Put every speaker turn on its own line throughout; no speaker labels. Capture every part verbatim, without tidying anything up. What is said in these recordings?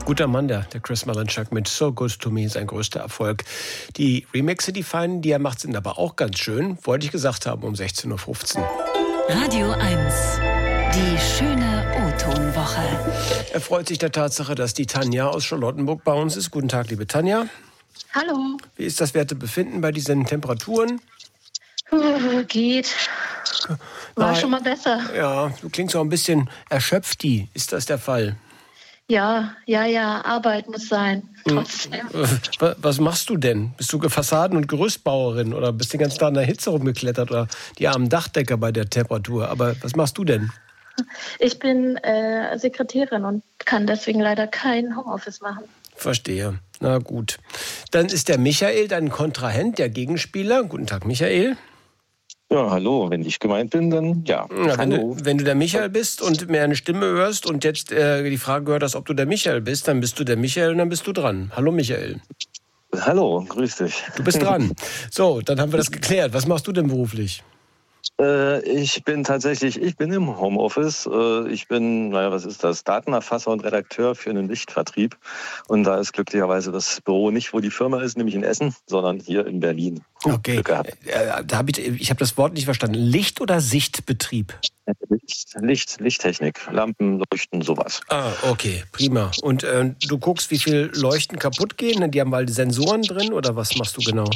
Guter Mann, der, der Chris Malinchak mit So Good To Me, sein größter Erfolg. Die Remixe, die feinen, die er macht, sind aber auch ganz schön. Wollte ich gesagt haben um sechzehn Uhr fünfzehn.
Radio eins, die schöne O-Ton-Woche.
Er freut sich der Tatsache, dass die Tanja aus Charlottenburg bei uns ist. Guten Tag, liebe Tanja.
Hallo.
Wie ist das Wertebefinden bei diesen Temperaturen?
Uh, geht. War
Nein.
schon mal besser.
Ja, du klingst auch ein bisschen erschöpft. Ist das der Fall?
Ja, ja, ja, Arbeit muss sein. Trotzdem.
Was machst du denn? Bist du Fassaden- und Gerüstbauerin oder bist du den ganzen Tag in der Hitze rumgeklettert oder die armen Dachdecker bei der Temperatur? Aber was machst du denn?
Ich bin äh, Sekretärin und kann deswegen leider kein Homeoffice machen.
Verstehe. Na gut. Dann ist der Michael dein Kontrahent, der Gegenspieler. Guten Tag, Michael.
Ja, hallo. Wenn ich gemeint bin, dann ja.
ja wenn,
hallo.
du, wenn du der Michael bist und mir eine Stimme hörst und jetzt äh, die Frage gehört hast, ob du der Michael bist, dann bist du der Michael und dann bist du dran. Hallo, Michael.
Hallo, grüß dich.
Du bist dran. So, dann haben wir das geklärt. Was machst du denn beruflich?
Äh, ich bin tatsächlich, ich bin im Homeoffice. Äh, ich bin, naja, was ist das? Datenerfasser und Redakteur für einen Lichtvertrieb. Und da ist glücklicherweise das Büro nicht, wo die Firma ist, nämlich in Essen, sondern hier in Berlin.
Okay. Äh, da hab ich ich habe das Wort nicht verstanden. Licht- oder Sichtbetrieb?
Licht, Licht, Lichttechnik, Lampen, Leuchten, sowas.
Ah, okay, prima. Und äh, du guckst, wie viel Leuchten kaputt gehen? Die haben mal Sensoren drin oder was machst du genau?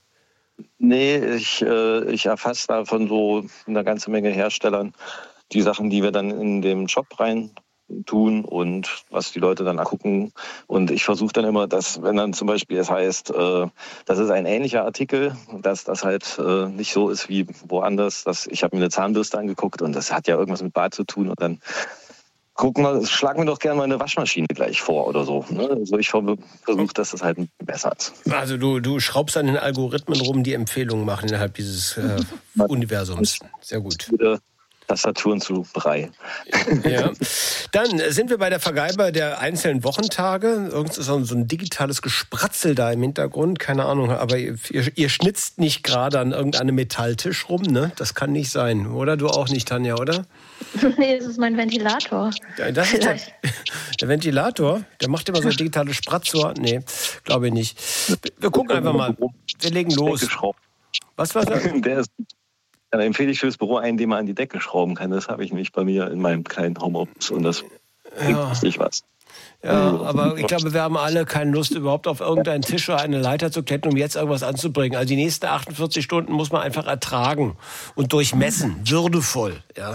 Nee, ich, äh, ich erfasse da von so einer ganzen Menge Herstellern die Sachen, die wir dann in dem Shop rein tun und was die Leute dann gucken. Und ich versuche dann immer, dass, wenn dann zum Beispiel es heißt, äh, das ist ein ähnlicher Artikel, dass das halt äh, nicht so ist wie woanders. Dass, ich habe mir eine Zahnbürste angeguckt und das hat ja irgendwas mit Bart zu tun und dann gucken wir, schlagen wir doch gerne mal eine Waschmaschine gleich vor oder so. Ne? Also ich versuche, dass das halt besser ist.
Also du, du schraubst an den Algorithmen rum, die Empfehlungen machen innerhalb dieses äh, Universums. Sehr gut.
Tastaturen zu Brei.
Ja. Dann sind wir bei der Vergabe der einzelnen Wochentage. Irgend ist so ein digitales Gespratzel da im Hintergrund. Keine Ahnung, aber ihr, ihr schnitzt nicht gerade an irgendeinem Metalltisch rum, ne? Das kann nicht sein. Oder du auch nicht, Tanja, oder?
Nee, das ist mein Ventilator.
Ja, das ist der, der Ventilator? Der macht immer so ein digitales Spratzrohr? Nee, glaube ich nicht. Wir gucken einfach mal. Wir legen los. Was war das?
Der ist Dann empfehle ich fürs Büro einen, den man an die Decke schrauben kann. Das habe ich nämlich bei mir in meinem kleinen Homeoffice und das bringt
ja.
richtig was.
Ja, aber ich glaube, wir haben alle keine Lust, überhaupt auf irgendeinen Tisch oder eine Leiter zu klettern, um jetzt irgendwas anzubringen. Also die nächsten achtundvierzig Stunden muss man einfach ertragen und durchmessen, würdevoll. Ja.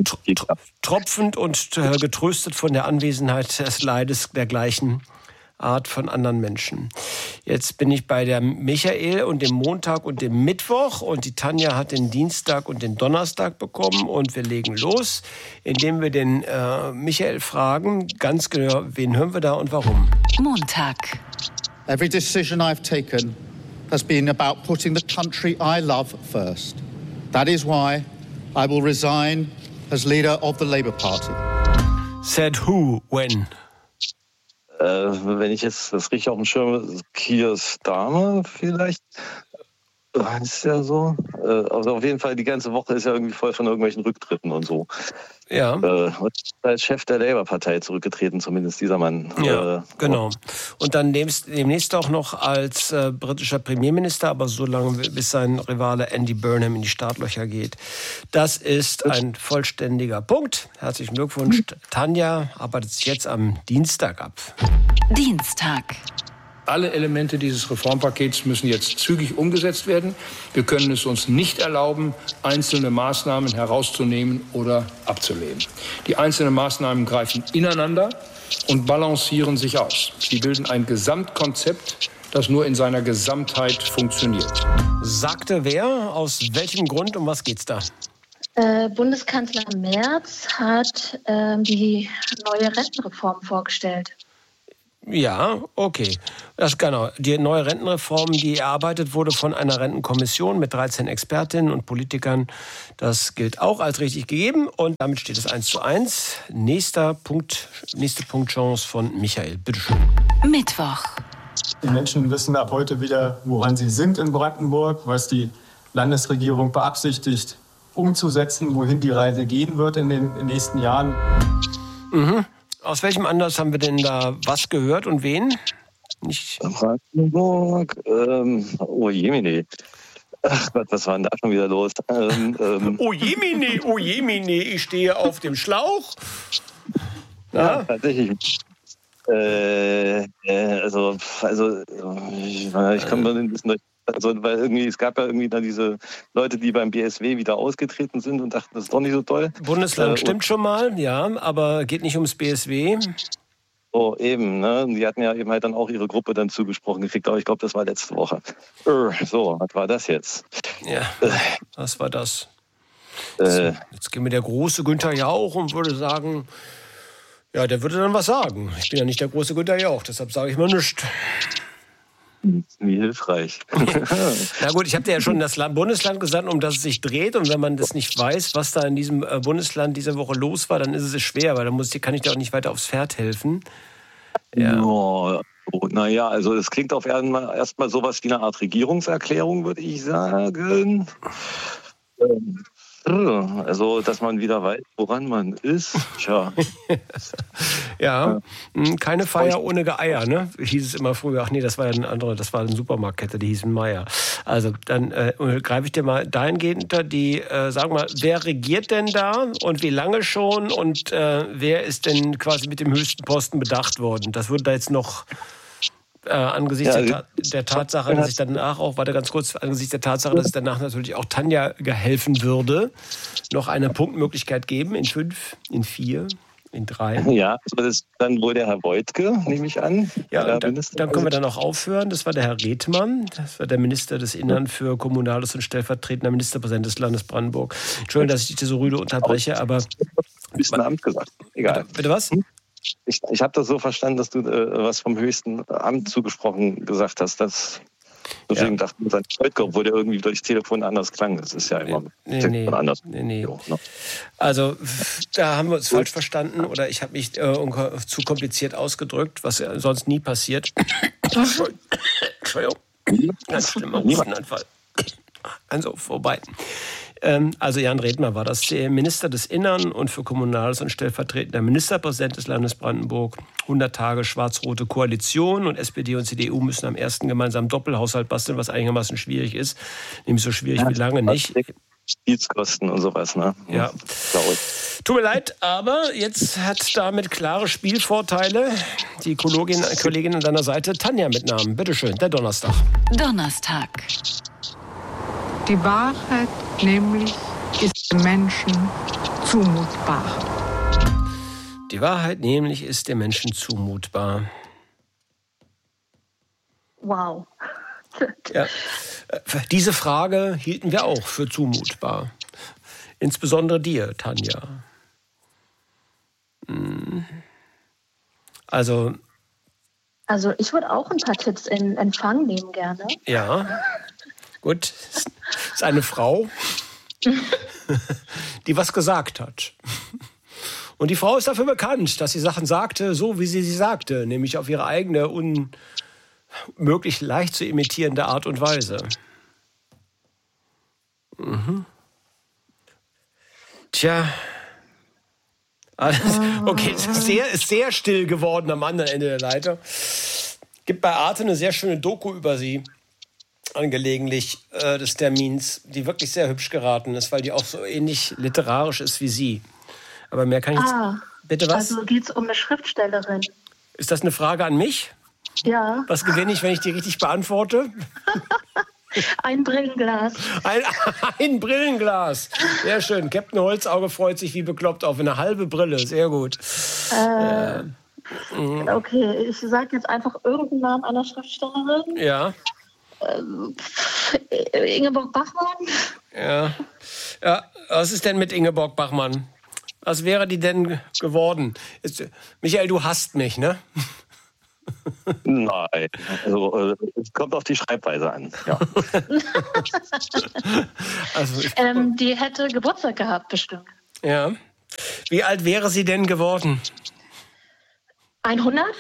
Tropfend und getröstet von der Anwesenheit des Leides dergleichen Art von anderen Menschen. Jetzt bin ich bei der Michael und dem Montag und dem Mittwoch und die Tanja hat den Dienstag und den Donnerstag bekommen und wir legen los, indem wir den äh, Michael fragen, ganz genau, wen hören wir da und warum?
Montag.
Every decision I've taken has been about putting the country I love first. That is why I will resign as leader of the Labour Party.
Said who, when?
Äh, wenn ich jetzt das richtig auf dem Schirm habe, Keir Starmer vielleicht. Ist ja so. Äh, also auf jeden Fall, die ganze Woche ist ja irgendwie voll von irgendwelchen Rücktritten und so.
Ja.
Äh, und als Chef der Labour-Partei zurückgetreten, zumindest dieser Mann.
Ja,
äh,
genau. Und dann demnächst, demnächst auch noch als äh, britischer Premierminister, aber so lange, bis sein Rivale Andy Burnham in die Startlöcher geht. Das ist ein vollständiger Punkt. Herzlichen Glückwunsch. Tanja arbeitet sich jetzt am Dienstag ab.
Dienstag.
Alle Elemente dieses Reformpakets müssen jetzt zügig umgesetzt werden. Wir können es uns nicht erlauben, einzelne Maßnahmen herauszunehmen oder abzulehnen. Die einzelnen Maßnahmen greifen ineinander und balancieren sich aus. Sie bilden ein Gesamtkonzept, das nur in seiner Gesamtheit funktioniert.
Sagte wer? Aus welchem Grund? Um was geht's da?
Äh, Bundeskanzler Merz hat äh, die neue Rentenreform vorgestellt.
Ja, okay. Das genau. Die neue Rentenreform, die erarbeitet wurde von einer Rentenkommission mit dreizehn Expertinnen und Politikern, das gilt auch als richtig gegeben. Und damit steht es eins zu eins. Nächster Punkt, nächste Punktchance von Michael. Bitteschön.
Mittwoch.
Die Menschen wissen ab heute wieder, woran sie sind in Brandenburg, was die Landesregierung beabsichtigt umzusetzen, wohin die Reise gehen wird in den nächsten Jahren.
Mhm. Aus welchem Anlass haben wir denn da was gehört und wen? Nicht.
Brandenburg, ähm, oh Jemine. Ach Gott, was war denn da schon wieder los? Ähm, ähm.
Oh Jemine, oh Jemine, ich stehe auf dem Schlauch.
Ja, ja tatsächlich. Äh, äh, also, also ich, ich komme mal ein bisschen durch. Also, weil irgendwie, es gab ja irgendwie dann diese Leute, die beim B S W wieder ausgetreten sind und dachten, das ist doch nicht so toll.
Bundesland
äh,
stimmt schon mal, ja, aber geht nicht ums B S W.
Oh, eben, ne? Die hatten ja eben halt dann auch ihre Gruppe dann zugesprochen gekriegt, aber ich glaube, das war letzte Woche. So, was war das jetzt?
Ja, was war das?
Äh,
jetzt käme der große Günther Jauch und würde sagen, ja, der würde dann was sagen. Ich bin ja nicht der große Günther Jauch, deshalb sage ich mal nichts.
Wie hilfreich.
Na gut, ich habe dir ja schon das Land, Bundesland gesagt, um das es sich dreht. Und wenn man das nicht weiß, was da in diesem äh, Bundesland diese Woche los war, dann ist es schwer, weil dann muss, kann ich dir auch nicht weiter aufs Pferd helfen. Ja.
Oh, oh, naja, also es klingt auf erstmal erst sowas wie eine Art Regierungserklärung, würde ich sagen. Ähm, Also, dass man wieder weiß, woran man ist. Tja.
Ja, keine Feier ohne Geeier, ne? Hieß es immer früher. Ach nee, das war ja eine andere, das war eine Supermarktkette, die hieß Meier. Also, dann äh, greife ich dir mal dahingehend unter die, äh, sagen wir mal, wer regiert denn da und wie lange schon und äh, wer ist denn quasi mit dem höchsten Posten bedacht worden? Das würde da jetzt noch Äh, angesichts ja, der, Ta- der Tatsache, dass ich danach auch, warte ganz kurz, angesichts der Tatsache, dass ich danach natürlich auch Tanja helfen würde, noch eine Punktmöglichkeit geben in fünf, in vier, in drei.
Ja, das ist dann wohl der Herr Beutke, nehme ich an.
Ja, dann, dann können wir dann auch aufhören. Das war der Herr Redmann, das war der Minister des Innern für Kommunales und stellvertretender Ministerpräsident des Landes Brandenburg. Entschuldigung, dass ich dich so rüde unterbreche, aber...
Du bist ein Amt gesagt, egal.
Bitte, bitte was?
Ich, ich habe das so verstanden, dass du äh, was vom höchsten Amt zugesprochen gesagt hast. Das, deswegen ja. dachte ich, sein Beutke, obwohl der irgendwie durchs Telefon anders klang. Das ist ja immer
nee, nee, anders. Nee, nee. Jo, ne? Also da haben wir uns falsch verstanden oder ich habe mich äh, zu kompliziert ausgedrückt, was ja sonst nie passiert. Entschuldigung. Ganz schlimmer Hustenanfall. Also vorbei. Also Jan Redmer war das, der Minister des Innern und für Kommunales und stellvertretender Ministerpräsident des Landes Brandenburg. hundert Tage schwarz-rote Koalition und S P D und C D U müssen am ersten gemeinsamen Doppelhaushalt basteln, was einigermaßen schwierig ist. Nämlich so schwierig ja, wie lange nicht.
Spielkosten und sowas, ne?
Ja. Tut mir leid, aber jetzt hat damit klare Spielvorteile die Kollegin, Kollegin an deiner Seite, Tanja mit Namen. Bitteschön, der Donnerstag.
Donnerstag.
Die Wahrheit nämlich ist dem Menschen zumutbar.
Die Wahrheit nämlich ist dem Menschen zumutbar.
Wow.
Ja, diese Frage hielten wir auch für zumutbar. Insbesondere dir, Tanja. Also...
Also ich würde auch ein paar Tipps in Empfang nehmen gerne.
Ja. Gut, ist eine Frau, die was gesagt hat. Und die Frau ist dafür bekannt, dass sie Sachen sagte, so wie sie sie sagte, nämlich auf ihre eigene, unmöglich leicht zu imitierende Art und Weise. Mhm. Tja. Okay, es ist sehr, ist sehr still geworden am anderen Ende der Leiter. Gibt bei Arte eine sehr schöne Doku über sie. Angelegentlich äh, des Termins, die wirklich sehr hübsch geraten ist, weil die auch so ähnlich literarisch ist wie sie. Aber mehr kann ich jetzt...
Ah,
bitte was?
Also geht es um eine Schriftstellerin.
Ist das eine Frage an mich?
Ja.
Was gewinne ich, wenn ich die richtig beantworte?
Ein Brillenglas.
Ein, ein Brillenglas. Sehr schön. Captain Holzauge freut sich wie bekloppt auf eine halbe Brille. Sehr gut.
Äh, äh, okay, ich sage jetzt einfach irgendeinen Namen einer Schriftstellerin.
Ja.
Äh, Ingeborg Bachmann.
Ja. Ja. Was ist denn mit Ingeborg Bachmann? Was wäre die denn geworden? Ist, Michael, du hasst mich, ne?
Nein, also es kommt auf die Schreibweise an. Ja.
also ich,
ähm, die hätte Geburtstag gehabt, bestimmt.
Ja. Wie alt wäre sie denn geworden?
hundert?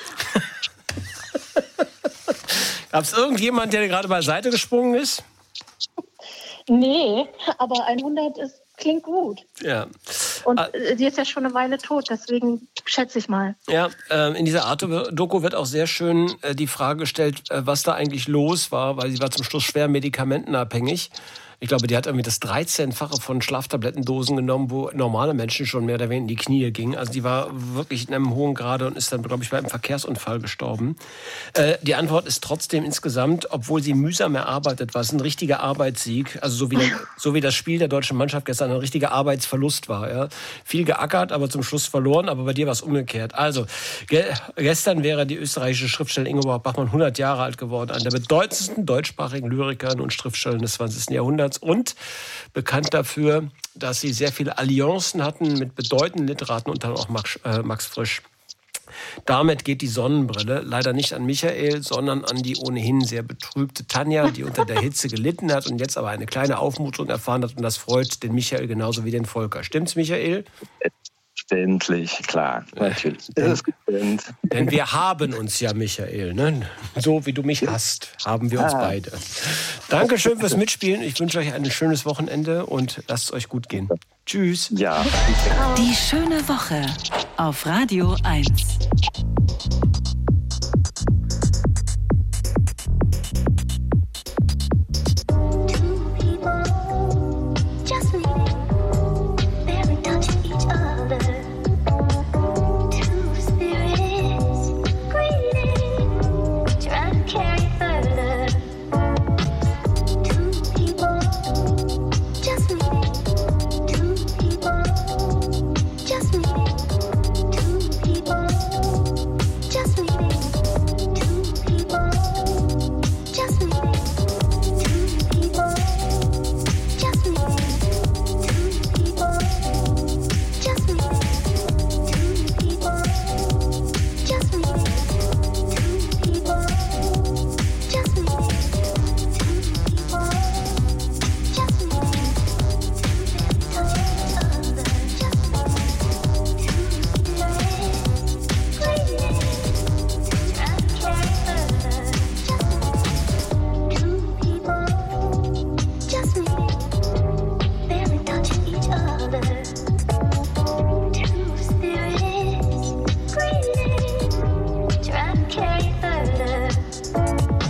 Gab es irgendjemand, der gerade beiseite gesprungen ist?
Nee, aber hundert ist, klingt gut.
Ja.
Und
Ah.
äh, sie ist ja schon eine Weile tot, deswegen schätze ich mal.
Ja, ähm, in dieser Arte-Doku wird auch sehr schön äh, die Frage gestellt, äh, was da eigentlich los war, weil sie war zum Schluss schwer medikamentenabhängig. Ich glaube, die hat irgendwie das dreizehnfache von Schlaftablettendosen genommen, wo normale Menschen schon mehr oder weniger in die Knie gingen. Also die war wirklich in einem hohen Grade und ist dann, glaube ich, bei einem Verkehrsunfall gestorben. Äh, die Antwort ist trotzdem insgesamt, obwohl sie mühsam erarbeitet war, es ein richtiger Arbeitssieg. Also so wie, der, so wie das Spiel der deutschen Mannschaft gestern ein richtiger Arbeitsverlust war. Ja. Viel geackert, aber zum Schluss verloren. Aber bei dir war es umgekehrt. Also ge gestern wäre die österreichische Schriftstellerin Ingeborg Bachmann hundert Jahre alt geworden. Eine der bedeutendsten deutschsprachigen Lyrikerinnen und Schriftstellerinnen des zwanzigsten Jahrhunderts. Und bekannt dafür, dass sie sehr viele Allianzen hatten mit bedeutenden Literaten, unter anderem auch Max, äh, Max Frisch. Damit geht die Sonnenbrille leider nicht an Michael, sondern an die ohnehin sehr betrübte Tanja, die unter der Hitze gelitten hat und jetzt aber eine kleine Aufmutung erfahren hat. Und das freut den Michael genauso wie den Volker. Stimmt's, Michael?
Selbstverständlich, klar, natürlich.
Denn,
Das ist gestimmt.
denn wir haben uns ja, Michael, ne? So wie du mich hast, haben wir uns
Ah.
beide. Dankeschön fürs Mitspielen. Ich wünsche euch ein schönes Wochenende und lasst es euch gut gehen. Tschüss.
Ja.
Die schöne Woche auf Radio eins.